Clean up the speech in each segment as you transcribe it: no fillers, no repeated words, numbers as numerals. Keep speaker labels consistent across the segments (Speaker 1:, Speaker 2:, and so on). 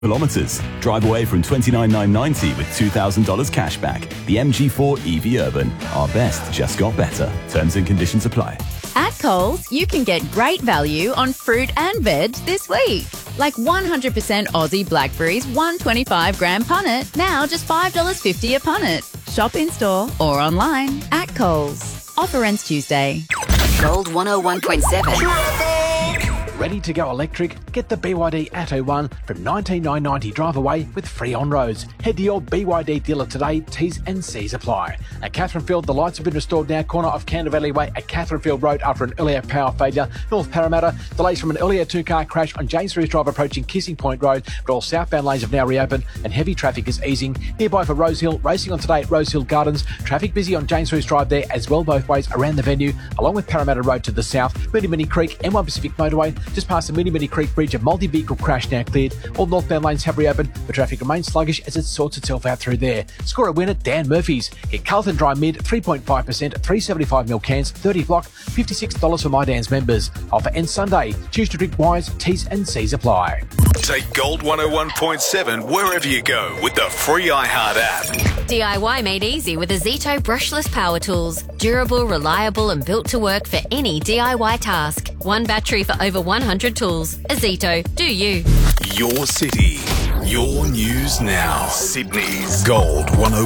Speaker 1: kilometres. Drive away from $29,990 with $2,000 cash back. The MG4 EV Urban. Our best just got better. Terms and conditions apply.
Speaker 2: At Coles, you can get great value on fruit and veg this week. Like 100% Aussie blackberries, 125 gram punnet, now just $5.50 a punnet. Shop in store or online at Coles. Offer ends Tuesday.
Speaker 3: Gold 101.7.
Speaker 4: Ready to go electric? Get the BYD Atto 1 from $19,990 drive away with free on-roads. Head to your BYD dealer today. T's and C's apply. At Catherinefield, the lights have been restored now. Corner of Canberra Valley Way at Catherinefield Road after an earlier power failure. North Parramatta, delays from an earlier two-car crash on James Rees Drive approaching Kissing Point Road, but all southbound lanes have now reopened and heavy traffic is easing. Nearby for Rosehill, racing on today at Rosehill Gardens. Traffic busy on James Rees Drive there as well both ways around the venue, along with Parramatta Road to the south. Moonee Creek, M1 Pacific Motorway, just past the Moonee Creek Bridge, a multi-vehicle crash now cleared. All northbound lanes have reopened, but traffic remains sluggish as it sorts itself out through there. Score a win at Dan Murphy's. Get Carlton Dry Mid, 3.5%, 375ml cans, 30 block, $56 for My Dan's members. Offer ends Sunday. Choose to drink wise, T's and C's apply.
Speaker 5: Take Gold 101.7 wherever you go with the free iHeart app.
Speaker 3: DIY made easy with Azito brushless power tools. Durable, reliable and built to work for any DIY task. One battery for over 100 tools. Azito, do you.
Speaker 5: Your city, your news now. Sydney's Gold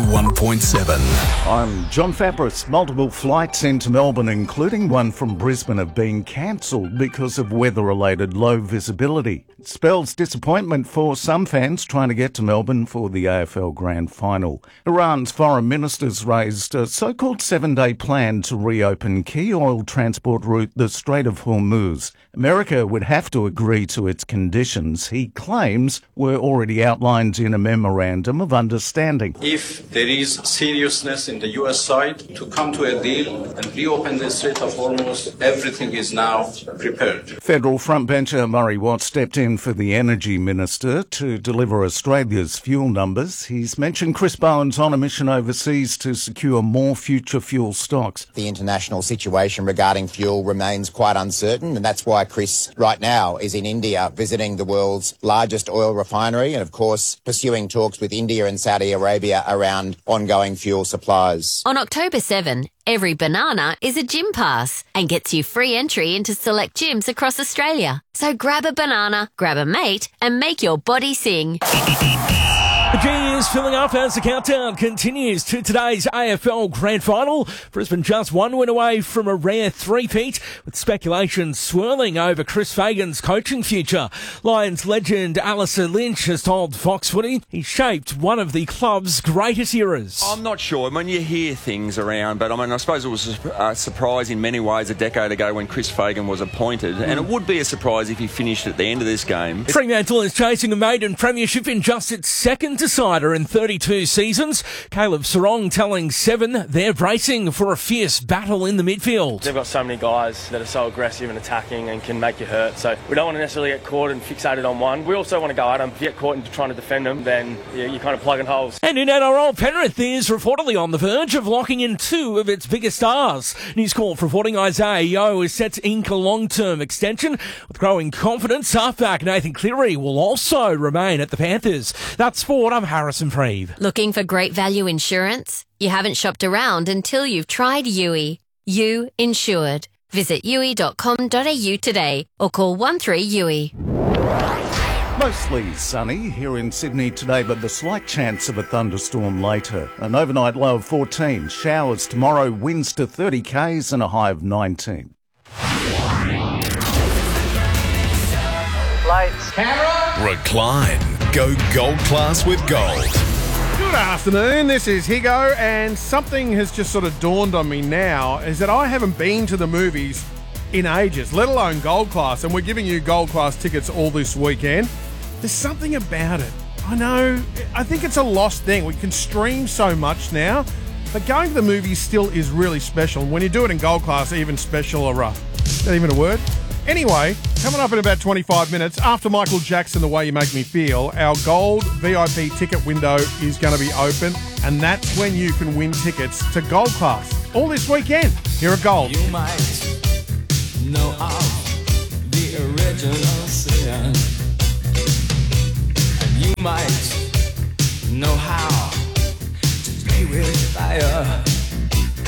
Speaker 5: 101.7.
Speaker 6: I'm John Fabris. Multiple flights into Melbourne, including one from Brisbane, have been cancelled because of weather-related low visibility. It spells disappointment for some fans trying to get to Melbourne for the AFL Grand Final. Iran's foreign ministers raised a so-called 7-day plan to reopen key oil transport route, the Strait of Hormuz. America would have to agree to its conditions, he claims were already outlined in a memorandum of understanding.
Speaker 7: If there is seriousness in the US side to come to a deal and reopen the Strait of Hormuz, everything is now prepared.
Speaker 6: Federal frontbencher Murray Watt stepped in for the Energy Minister to deliver Australia's fuel numbers. He's mentioned Chris Bowen's on a mission overseas to secure more future fuel stocks.
Speaker 8: The international situation regarding fuel remains quite uncertain, and that's why Chris right now is in India visiting the world's largest oil refinery and, of course, pursuing talks with India and Saudi Arabia around ongoing fuel supplies.
Speaker 3: On October 7, every banana is a gym pass and gets you free entry into select gyms across Australia. So grab a banana, grab a mate and make your body sing.
Speaker 9: The G is filling up as the countdown continues to today's AFL Grand Final. Brisbane just one win away from a rare three-peat, with speculation swirling over Chris Fagan's coaching future. Lions legend Alistair Lynch has told Fox Footy he shaped one of the club's greatest eras.
Speaker 10: I'm not sure. I mean, you hear things around, but I suppose it was a surprise in many ways a decade ago when Chris Fagan was appointed, and it would be a surprise if he finished at the end of this game.
Speaker 9: Fremantle is chasing a maiden premiership in just its second decider in 32 seasons. Caleb Sarong telling Seven they're bracing for a fierce battle in the midfield.
Speaker 11: They've got so many guys that are so aggressive and attacking and can make you hurt, so we don't want to necessarily get caught and fixated on one. We also want to go at them. If you get caught into trying to defend them, then you're kind of plugging holes.
Speaker 9: And in NRL, Penrith is reportedly on the verge of locking in two of its biggest stars. News Corp reporting Isaiah Yeo is set to ink a long-term extension. With growing confidence, halfback Nathan Cleary will also remain at the Panthers. That's sport. I'm Harrison Preeve.
Speaker 3: Looking for great value insurance? You haven't shopped around until you've tried Yui. You insured. Visit yui.com.au today or call 13-YUI.
Speaker 6: Mostly sunny here in Sydney today, but the slight chance of a thunderstorm later. An overnight low of 14. Showers tomorrow, winds to 30 k's and a high of 19.
Speaker 12: Lights. Camera.
Speaker 5: Recline. Go gold class with gold.
Speaker 12: Good afternoon, this is Higo, and something has just sort of dawned on me now, is that I haven't been to the movies in ages, let alone gold class, and we're giving you gold class tickets all this weekend. There's something about it. I know, I think it's a lost thing. We can stream so much now, but going to the movies still is really special. When you do it in gold class, even special or is that even a word? Anyway, coming up in about 25 minutes, after Michael Jackson, The Way You Make Me Feel, our gold VIP ticket window is going to be open, and that's when you can win tickets to Gold Class all this weekend here at Gold.
Speaker 13: You might know of the original sin. with fire.